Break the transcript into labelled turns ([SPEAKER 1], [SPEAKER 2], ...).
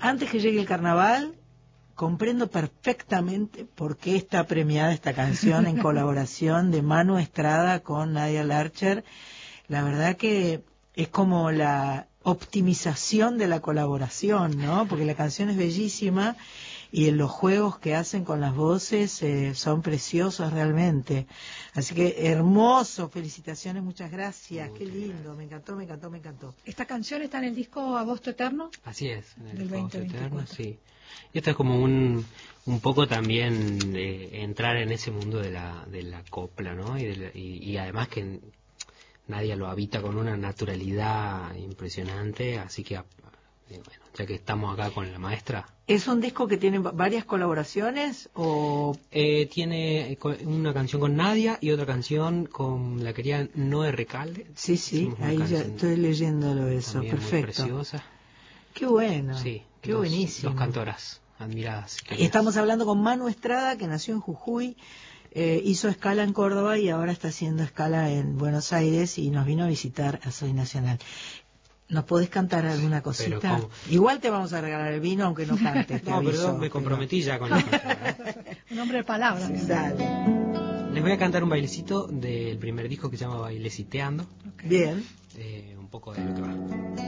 [SPEAKER 1] antes que llegue el carnaval, comprendo perfectamente por qué está premiada esta canción en colaboración de Manu Estrada con Nadia Larcher. La verdad que es como la optimización de la colaboración, ¿no? Porque la canción es bellísima y los juegos que hacen con las voces son preciosos realmente. Así que hermoso, felicitaciones, muchas gracias, qué lindo, me encantó, me encantó, me encantó.
[SPEAKER 2] ¿Esta canción está en el disco Agosto Eterno?
[SPEAKER 3] Así es, en el
[SPEAKER 2] del
[SPEAKER 3] disco Agosto
[SPEAKER 2] 2024.
[SPEAKER 3] Eterno, sí. Y esto es como un poco también entrar en ese mundo de la copla, ¿no? Y además que Nadia lo habita con una naturalidad impresionante, así que bueno, ya que estamos acá con la maestra.
[SPEAKER 1] ¿Es un disco que tiene varias colaboraciones o...?
[SPEAKER 3] Tiene una canción con Nadia y otra canción con la querida Noé Recalde.
[SPEAKER 1] Sí, sí, ahí ya estoy leyéndolo eso, perfecto.
[SPEAKER 3] Muy preciosa.
[SPEAKER 1] Qué bueno,
[SPEAKER 3] sí,
[SPEAKER 1] qué buenísimo.
[SPEAKER 3] Dos cantoras admiradas.
[SPEAKER 1] Estamos hablando con Manu Estrada, que nació en Jujuy, hizo escala en Córdoba y ahora está haciendo escala en Buenos Aires y nos vino a visitar a Soy Nacional. ¿Nos podés cantar alguna cosita? Igual te vamos a regalar el vino, aunque no cantes, te aviso.
[SPEAKER 3] Perdón, me comprometí ya con la canción.
[SPEAKER 2] Un hombre de palabras.
[SPEAKER 1] Sí, dale.
[SPEAKER 3] Les voy a cantar un bailecito del primer disco que se llama Baileciteando.
[SPEAKER 1] Okay. Bien.
[SPEAKER 3] Un poco de lo que va.